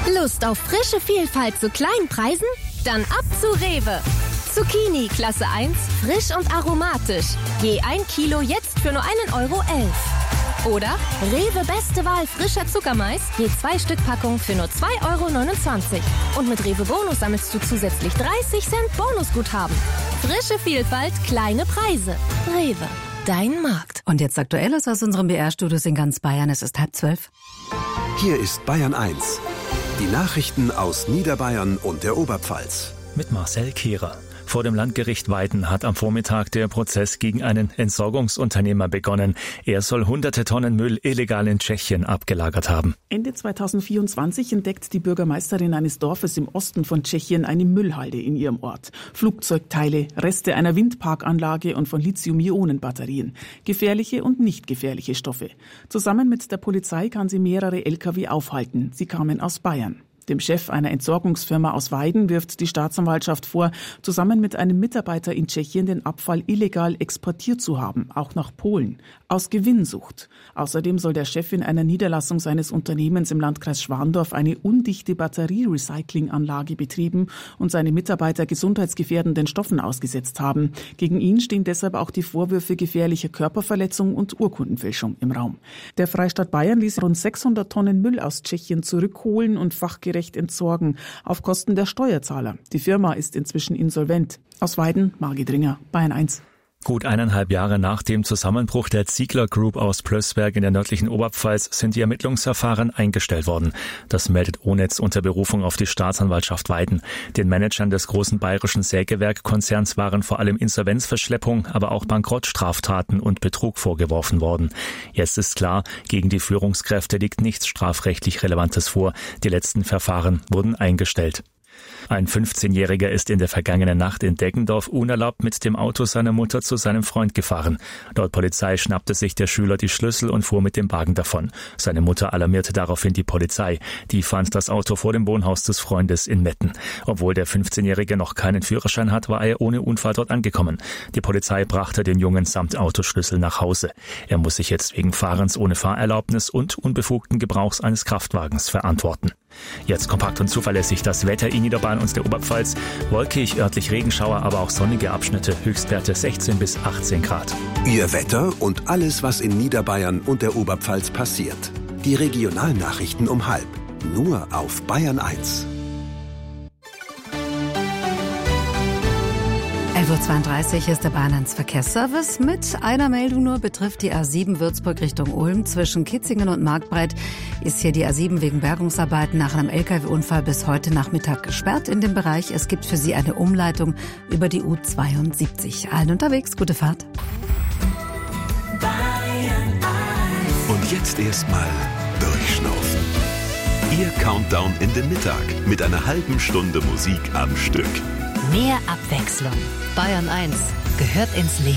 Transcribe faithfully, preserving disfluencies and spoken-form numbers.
Lust auf frische Vielfalt zu kleinen Preisen? Dann ab zu Rewe. Zucchini Klasse eins, frisch und aromatisch. Je ein Kilo jetzt für nur einen Euro elf. Oder Rewe beste Wahl frischer Zuckermais, je zwei Stück Packung für nur zwei Euro neunundzwanzig. Und mit Rewe Bonus sammelst du zusätzlich dreißig Cent Bonusguthaben. Frische Vielfalt, kleine Preise. Rewe, dein Markt. Und jetzt Aktuelles aus unseren B R-Studios in ganz Bayern. Es ist halb zwölf. Hier ist Bayern eins. Die Nachrichten aus Niederbayern und der Oberpfalz. Mit Marcel Kehrer. Vor dem Landgericht Weiden hat am Vormittag der Prozess gegen einen Entsorgungsunternehmer begonnen. Er soll hunderte Tonnen Müll illegal in Tschechien abgelagert haben. Ende zweitausendvierundzwanzig entdeckt die Bürgermeisterin eines Dorfes im Osten von Tschechien eine Müllhalde in ihrem Ort. Flugzeugteile, Reste einer Windparkanlage und von Lithium-Ionen-Batterien. Gefährliche und nicht gefährliche Stoffe. Zusammen mit der Polizei kann sie mehrere L K W aufhalten. Sie kamen aus Bayern. Dem Chef einer Entsorgungsfirma aus Weiden wirft die Staatsanwaltschaft vor, zusammen mit einem Mitarbeiter in Tschechien den Abfall illegal exportiert zu haben, auch nach Polen, aus Gewinnsucht. Außerdem soll der Chef in einer Niederlassung seines Unternehmens im Landkreis Schwandorf eine undichte Batterie-Recycling-Anlage betrieben und seine Mitarbeiter gesundheitsgefährdenden Stoffen ausgesetzt haben. Gegen ihn stehen deshalb auch die Vorwürfe gefährlicher Körperverletzung und Urkundenfälschung im Raum. Der Freistaat Bayern ließ rund sechshundert Tonnen Müll aus Tschechien zurückholen und fachgerecht entsorgen, auf Kosten der Steuerzahler. Die Firma ist inzwischen insolvent. Aus Weiden, Margit Ringer, Bayern eins. Gut eineinhalb Jahre nach dem Zusammenbruch der Ziegler Group aus Plößberg in der nördlichen Oberpfalz sind die Ermittlungsverfahren eingestellt worden. Das meldet O-Netz unter Berufung auf die Staatsanwaltschaft Weiden. Den Managern des großen bayerischen Sägewerkkonzerns waren vor allem Insolvenzverschleppung, aber auch Bankrottstraftaten und Betrug vorgeworfen worden. Jetzt ist klar, gegen die Führungskräfte liegt nichts strafrechtlich Relevantes vor. Die letzten Verfahren wurden eingestellt. Ein fünfzehnjähriger ist in der vergangenen Nacht in Deggendorf unerlaubt mit dem Auto seiner Mutter zu seinem Freund gefahren. Laut Polizei schnappte sich der Schüler die Schlüssel und fuhr mit dem Wagen davon. Seine Mutter alarmierte daraufhin die Polizei. Die fand das Auto vor dem Wohnhaus des Freundes in Metten. Obwohl der fünfzehnjährige noch keinen Führerschein hat, war er ohne Unfall dort angekommen. Die Polizei brachte den Jungen samt Autoschlüssel nach Hause. Er muss sich jetzt wegen Fahrens ohne Fahrerlaubnis und unbefugten Gebrauchs eines Kraftwagens verantworten. Jetzt kompakt und zuverlässig das Wetter in Niederbayern und der Oberpfalz. Wolkig, örtlich Regenschauer, aber auch sonnige Abschnitte. Höchstwerte sechzehn bis achtzehn Grad. Ihr Wetter und alles, was in Niederbayern und der Oberpfalz passiert. Die Regionalnachrichten um halb. Nur auf Bayern eins. elf Uhr zweiunddreißig ist der Bayern eins Verkehrsservice. Mit einer Meldung nur betrifft die A sieben Würzburg Richtung Ulm. Zwischen Kitzingen und Marktbreit ist hier die A sieben wegen Bergungsarbeiten nach einem L K W-Unfall bis heute Nachmittag gesperrt in dem Bereich. Es gibt für Sie eine Umleitung über die U zweiundsiebzig. Allen unterwegs, gute Fahrt. Und jetzt erstmal durchschnaufen. Ihr Countdown in den Mittag mit einer halben Stunde Musik am Stück. Mehr Abwechslung. Bayern eins gehört ins Leben.